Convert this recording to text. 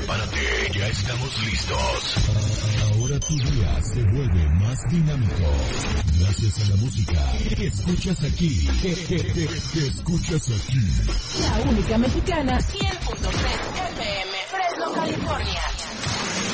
prepárate, ya estamos listos. Ahora tu día se vuelve más dinámico. Gracias a la música que escuchas aquí. Que escuchas aquí. La única mexicana, 100.3 FM, Fresno, California.